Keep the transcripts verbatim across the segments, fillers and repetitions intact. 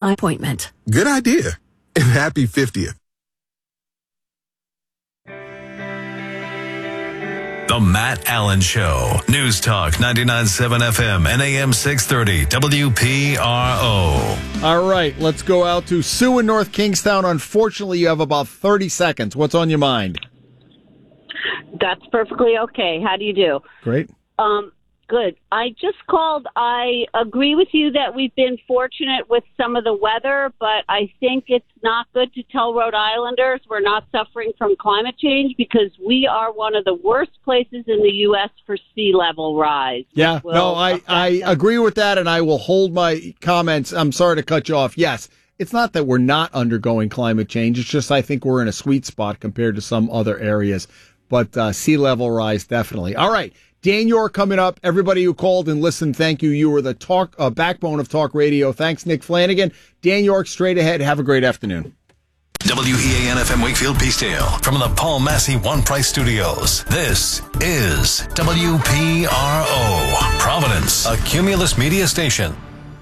appointment. Good idea. And happy fiftieth. The Matt Allen Show. News Talk ninety-nine point seven F M and A M six thirty W P R O. All right, let's go out to Sue in North Kingstown. Unfortunately, you have about thirty seconds. What's on your mind? That's perfectly okay. How do you do? Great. Um, good. I just called. I agree with you that we've been fortunate with some of the weather, but I think it's not good to tell Rhode Islanders we're not suffering from climate change because we are one of the worst places in the U S for sea level rise. Yeah, no, I, I agree with that, and I will hold my comments. I'm sorry to cut you off. Yes, it's not that we're not undergoing climate change. It's just I think we're in a sweet spot compared to some other areas. But uh, sea level rise, definitely. All right. Dan York coming up. Everybody who called and listened, thank you. You were the talk uh, backbone of talk radio. Thanks, Nick Flanagan. Dan York, straight ahead. Have a great afternoon. W E A N F M Wakefield Peacedale from the Paul Massey One Price Studios. This is W P R O, Providence, a Cumulus Media station.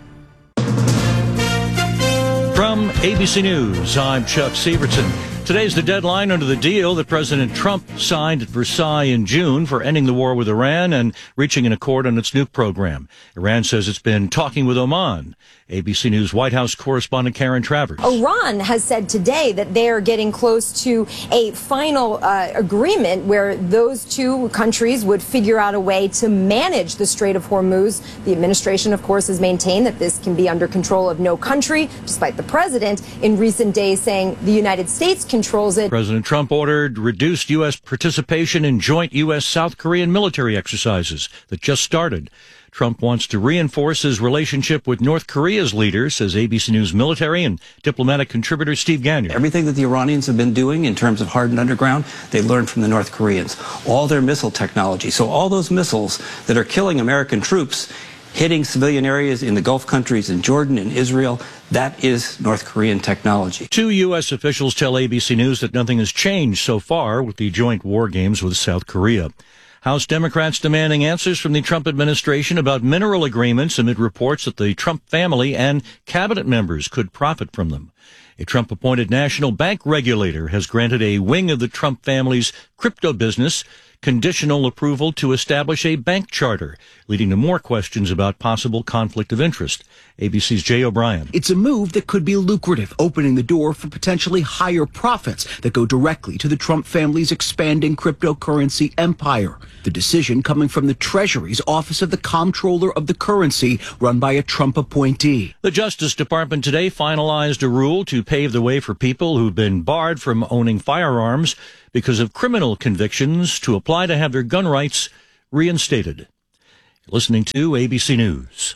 From A B C News, I'm Chuck Severson. Today's the deadline under the deal that President Trump signed at Versailles in June for ending the war with Iran and reaching an accord on its nuke program. Iran says it's been talking with Oman. A B C News White House correspondent Karen Travers. Iran has said today that they are getting close to a final uh, agreement where those two countries would figure out a way to manage the Strait of Hormuz. The administration, of course, has maintained that this can be under control of no country, despite the president in recent days saying the United States controls it. President Trump ordered reduced U S participation in joint U S South Korean military exercises that just started. Trump wants to reinforce his relationship with North Korea's leaders, says A B C News military and diplomatic contributor Steve Gagnon. Everything that the Iranians have been doing in terms of hardened underground, they learned from the North Koreans. All their missile technology. So all those missiles that are killing American troops, hitting civilian areas in the Gulf countries, in Jordan and Israel, that is North Korean technology. Two U S officials tell A B C News that nothing has changed so far with the joint war games with South Korea. House Democrats demanding answers from the Trump administration about mineral agreements amid reports that the Trump family and cabinet members could profit from them. A Trump-appointed national bank regulator has granted a wing of the Trump family's crypto business conditional approval to establish a bank charter, leading to more questions about possible conflict of interest. A B C's Jay O'Brien. It's a move that could be lucrative, opening the door for potentially higher profits that go directly to the Trump family's expanding cryptocurrency empire. The decision coming from the Treasury's Office of the Comptroller of the Currency, run by a Trump appointee. The Justice Department today finalized a rule to pave the way for people who've been barred from owning firearms because of criminal convictions to apply to have their gun rights reinstated. You're listening to A B C News.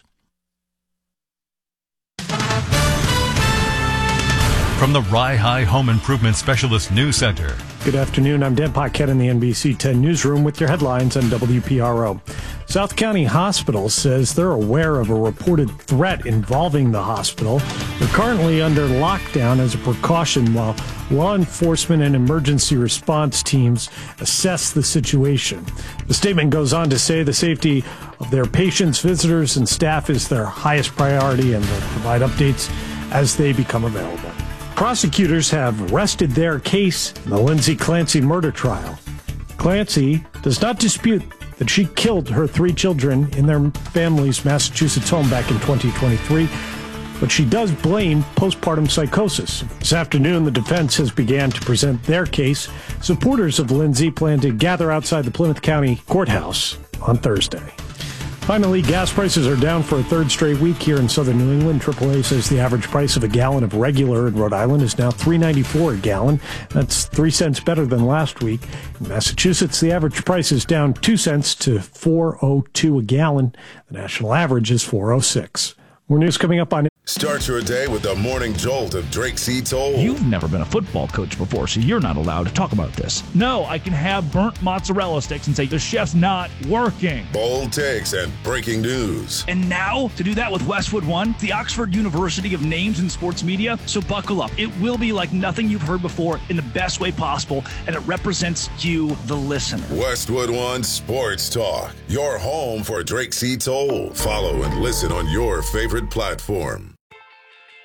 From the Rye High Home Improvement Specialist News Center. Good afternoon. I'm Dan Paquette in the N B C ten Newsroom with your headlines on W P R O. South County Hospital says they're aware of a reported threat involving the hospital. They're currently under lockdown as a precaution while law enforcement and emergency response teams assess the situation. The statement goes on to say the safety of their patients, visitors, and staff is their highest priority, and they'll provide updates as they become available. Prosecutors have rested their case in the Lindsay Clancy murder trial. Clancy does not dispute that she killed her three children in their family's Massachusetts home back in twenty twenty-three, but she does blame postpartum psychosis. This afternoon, the defense has began to present their case. Supporters of Lindsay plan to gather outside the Plymouth County Courthouse on Thursday. Finally, gas prices are down for a third straight week here in southern New England. triple A says the average price of a gallon of regular in Rhode Island is now three dollars and ninety-four cents a gallon. That's three cents better than last week. In Massachusetts, the average price is down two cents to four dollars and two cents a gallon. The national average is four dollars and six cents. More news coming up on... Start your day with the morning jolt of Drake C. Toll. You've never been a football coach before, so you're not allowed to talk about this. No, I can have burnt mozzarella sticks and say the chef's not working. Bold takes and breaking news. And now, to do that with Westwood One, the Oxford University of Names in Sports Media. So buckle up. It will be like nothing you've heard before in the best way possible, and it represents you, the listener. Westwood One Sports Talk, your home for Drake C. Toll. Follow and listen on your favorite platform.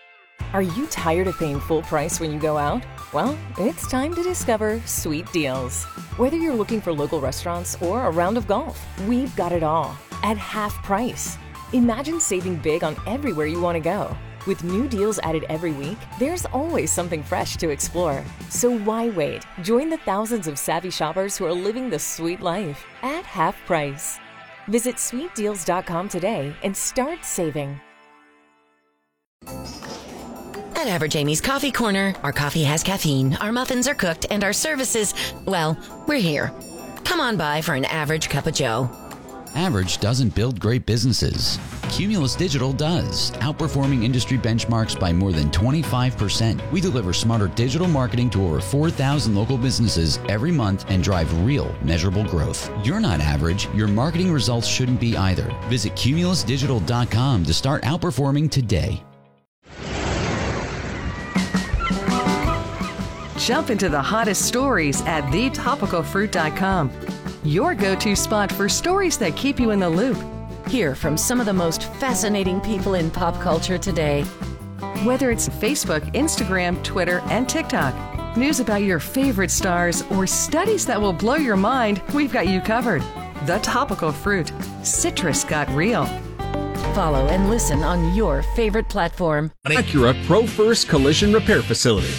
Are you tired of paying full price when you go out? Well, it's time to discover Sweet Deals. Whether you're looking for local restaurants or a round of golf, we've got it all at half price. Imagine saving big on everywhere you want to go. With new deals added every week, there's always something fresh to explore. So why wait? Join the thousands of savvy shoppers who are living the sweet life at half price. Visit sweet deals dot com today and start saving. At Average Amy's Coffee Corner, our coffee has caffeine, our muffins are cooked, and our services, well, we're here. Come on by for an average cup of joe. Average doesn't build great businesses. Cumulus Digital does, outperforming industry benchmarks by more than twenty-five percent. We deliver smarter digital marketing to over four thousand local businesses every month and drive real, measurable growth. You're not average. Your marketing results shouldn't be either. Visit cumulus digital dot com to start outperforming today. Jump into the hottest stories at the topical fruit dot com. Your go-to spot for stories that keep you in the loop. Hear from some of the most fascinating people in pop culture today. Whether it's Facebook, Instagram, Twitter, and TikTok, news about your favorite stars, or studies that will blow your mind, we've got you covered. The Topical Fruit. Citrus got real. Follow and listen on your favorite platform. Acura Pro First Collision Repair Facility.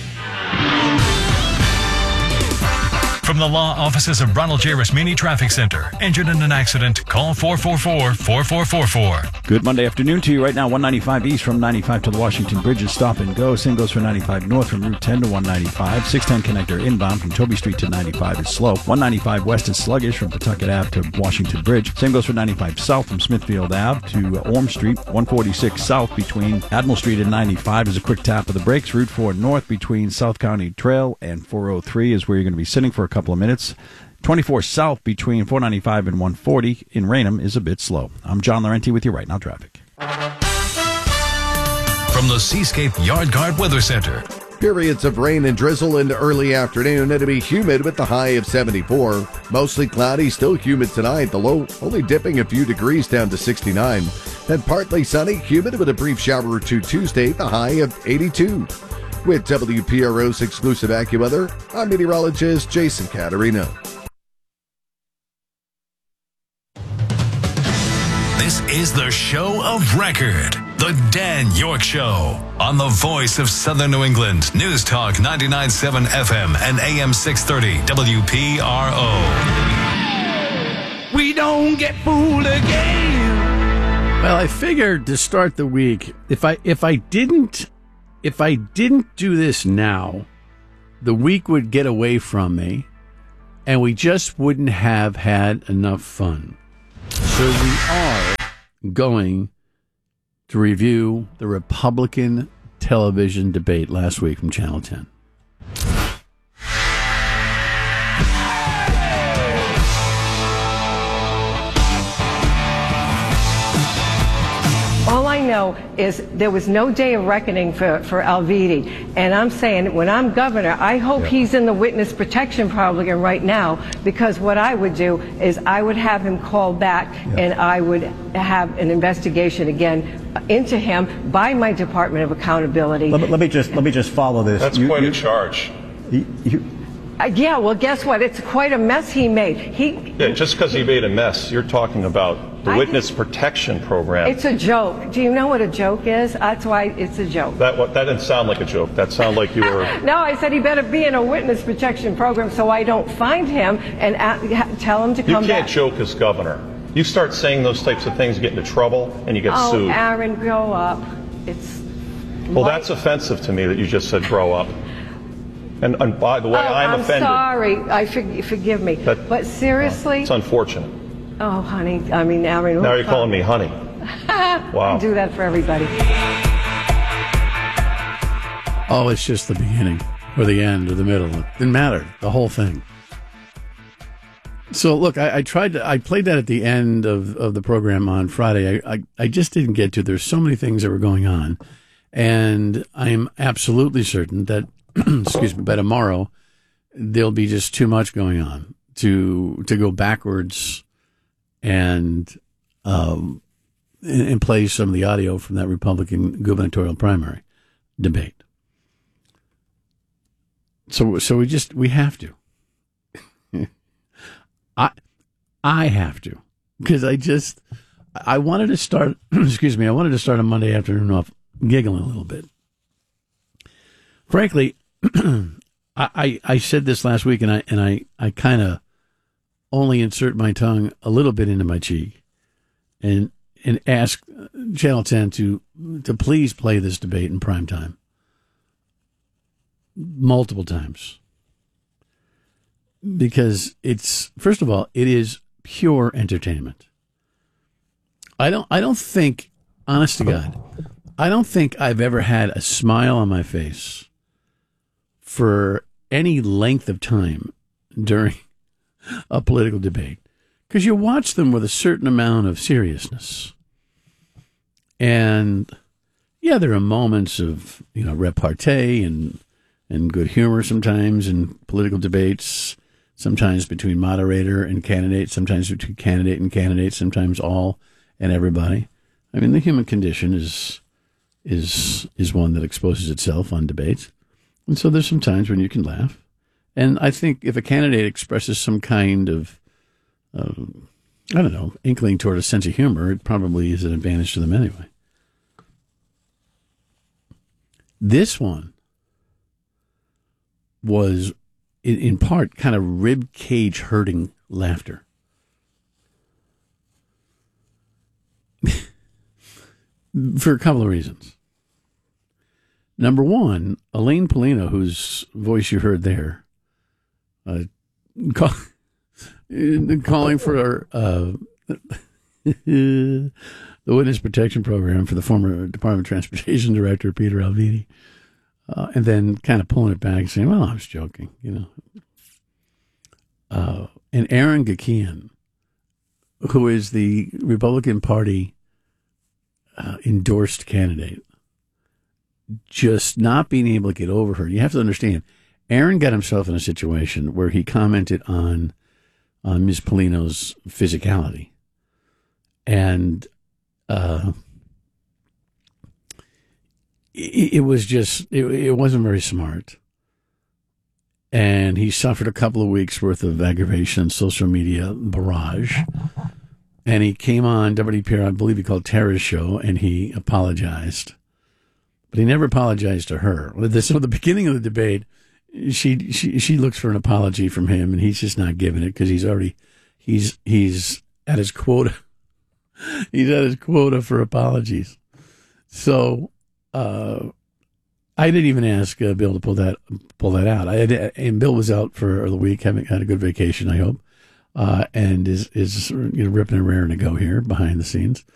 From the law offices of Ronald J. Rasmini Traffic Center. Injured in an accident? Call four four four, four four four four. Good Monday afternoon to you. Right now, one ninety-five east from ninety-five to the Washington Bridge is stop and go. Same goes for ninety-five north from Route ten to one ninety-five. six ten connector inbound from Toby Street to ninety-five is slow. one ninety-five west is sluggish from Pawtucket Ave to Washington Bridge. Same goes for ninety-five south from Smithfield Ave to Orm Street. one forty-six south between Admiral Street and ninety-five is a quick tap of the brakes. Route four north between South County Trail and four oh three is where you're going to be sitting for a couple of minutes. twenty-four south between four ninety-five and one forty in Raynham is a bit slow. I'm John Laurenti with you right now, traffic. From the Seascape Yard Guard Weather Center. Periods of rain and drizzle in the early afternoon. It'll be humid with the high of seventy-four. Mostly cloudy, still humid tonight. The low only dipping a few degrees down to sixty-nine. Then partly sunny, humid with a brief shower or two Tuesday, the high of eighty-two. With W P R O's exclusive AccuWeather, I'm meteorologist Jason Caterino. This is the show of record, The Dan York Show, on the voice of Southern New England, News Talk ninety-nine point seven F M and A M six thirty W P R O. We don't get fooled again. Well, I figured to start the week, if I if I didn't if I didn't do this now, the week would get away from me, and we just wouldn't have had enough fun. So we are going to review the Republican television debate last week from Channel ten. All I know is there was no day of reckoning for, for Alviti. And I'm saying, when I'm governor, I hope yeah. he's in the witness protection program right now, because what I would do is I would have him call back yeah. and I would have an investigation again into him by my Department of Accountability. Let me, let me just let me just follow this. That's you, quite you, a charge. You, you, Uh, yeah, well, guess what? It's quite a mess he made. He yeah, just because he made a mess, you're talking about the I Witness think, Protection Program. It's a joke. Do you know what a joke is? That's why it's a joke. That that didn't sound like a joke. That sounded like you were... No, I said he better be in a Witness Protection Program so I don't find him and at, tell him to come back. You can't back. joke as governor. You start saying those types of things, you get into trouble, and you get oh, sued. Oh, Aaron, grow up. It's... Well, light. That's offensive to me that you just said grow up. And, and by the way, oh, I'm, I'm offended. sorry. I for, forgive me. That, but seriously, uh, it's unfortunate. Oh, honey. I mean, Aaron. Now you're calling me honey. Wow. I do that for everybody. Oh, it's just the beginning, or the end, or the middle. It didn't matter. The whole thing. So look, I, I tried to. I played that at the end of, of the program on Friday. I, I I just didn't get to. There's so many things that were going on, and I'm absolutely certain that. excuse me, by tomorrow, there'll be just too much going on to to go backwards and um, and, and play some of the audio from that Republican gubernatorial primary. debate. So, so we just we have to. I I have to because I just I wanted to start. Excuse me. I wanted to start a Monday afternoon off giggling a little bit. Frankly, I, I I said this last week, and I and I I kind of only insert my tongue a little bit into my cheek, and and ask Channel ten to to please play this debate in prime time. Multiple times. Because it's, first of all, it is pure entertainment. I don't I don't think, honest to God, I don't think I've ever had a smile on my face for any length of time during a political debate. Because you watch them with a certain amount of seriousness. And, yeah, there are moments of, you know, repartee and and good humor sometimes in political debates, sometimes between moderator and candidate, sometimes between candidate and candidate, sometimes all and everybody. I mean, the human condition is is is one that exposes itself on debates. And so there's some times when you can laugh. And I think if a candidate expresses some kind of, uh, I don't know, inkling toward a sense of humor, it probably is an advantage to them anyway. This one was, in, in part, kind of rib cage hurting laughter. For a couple of reasons. Number one, Elaine Paulino, whose voice you heard there, uh, call, calling for uh, the Witness Protection Program for the former Department of Transportation Director, Peter Alviti. Uh, and then kind of pulling it back, saying, well, I was joking, you know. Uh, and Aaron Gakian, who is the Republican Party uh, endorsed candidate, just not being able to get over her. You have to understand, Aaron got himself in a situation where he commented on, on Miz Paulino's physicality. And uh It, it was just, it, it wasn't very smart. And he suffered a couple of weeks worth of aggravation and social media barrage. And he came on W P R, I believe he called Tara's show, and he apologized. But he never apologized to her. So at the beginning of the debate, she, she, she looks for an apology from him, and he's just not giving it because he's already, he's, he's at his quota. He's at his quota for apologies. So, Uh, I didn't even ask uh, Bill to pull that pull that out. I had, and Bill was out for the week, having had a good vacation, I hope, uh, and is is you know ripping and raring to go here behind the scenes.